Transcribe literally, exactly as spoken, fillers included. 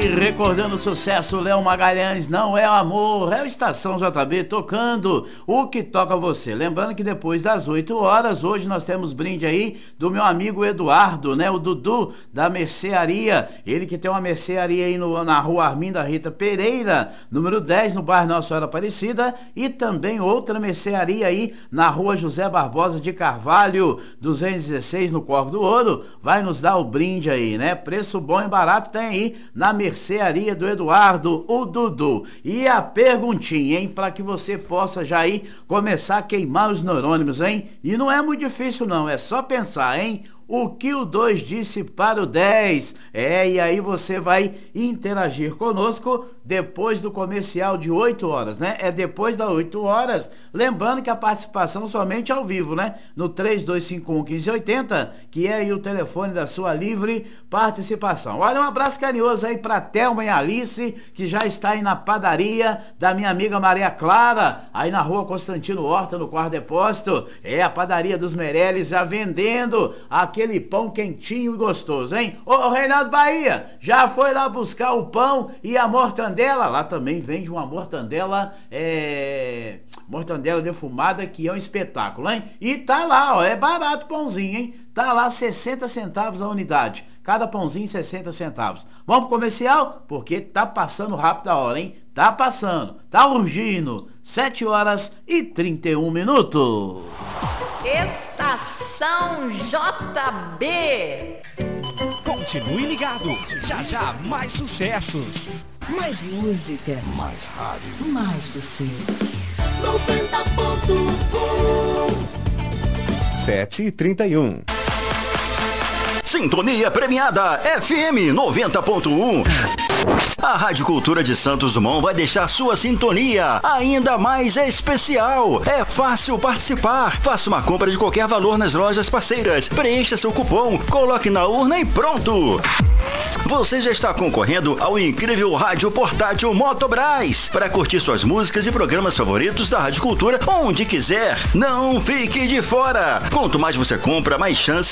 E recordando o sucesso, Léo Magalhães, não é amor, é o Estação J B tocando o que toca você. Lembrando que depois das oito horas, hoje nós temos brinde aí do meu amigo Eduardo, né? O Dudu da Mercearia, ele que tem uma mercearia aí no, na rua Arminda Rita Pereira, número dez, no bairro Nossa Senhora Aparecida, e também outra mercearia aí na rua José Barbosa de Carvalho, duzentos e dezesseis, no Corvo do Ouro, vai nos dar o brinde aí, né? Preço bom e barato tem aí na mercearia do Eduardo, o Dudu. E a perguntinha, hein, para que você possa já aí começar a queimar os neurônios, hein? E não é muito difícil não, é só pensar, hein? O que o dois disse para o dez? É, e aí você vai interagir conosco depois do comercial de oito horas, né? É depois das oito horas. Lembrando que a participação somente ao vivo, né? No três dois cinco um, um cinco oito zero, que é aí o telefone da sua livre participação. Olha, um abraço carinhoso aí para Thelma e Alice, que já está aí na padaria da minha amiga Maria Clara, aí na rua Constantino Horta, no Quarto Depósito. É a padaria dos Meirelles, já vendendo aqui aquele pão quentinho e gostoso, hein? Ô, Reinaldo Bahia, já foi lá buscar o pão e a mortandela? Lá também vende uma mortandela, é... mortandela defumada, que é um espetáculo, hein? E tá lá, ó, é barato o pãozinho, hein? Tá lá sessenta centavos a unidade. Cada pãozinho sessenta centavos. Vamos pro comercial? Porque tá passando rápido a hora, hein? Tá passando, tá urgindo. sete horas e trinta e um minutos. Estação J B. Continue ligado. Já já mais sucessos. Mais música. Mais rádio. Mais você. noventa ponto um. sete e trinta e um. Sintonia premiada F M noventa ponto um. A Rádio Cultura de Santos Dumont vai deixar sua sintonia ainda mais especial. É fácil participar. Faça uma compra de qualquer valor nas lojas parceiras. Preencha seu cupom, coloque na urna e pronto. Você já está concorrendo ao incrível rádio portátil Motobras para curtir suas músicas e programas favoritos da Rádio Cultura onde quiser. Não fique de fora. Quanto mais você compra, mais chance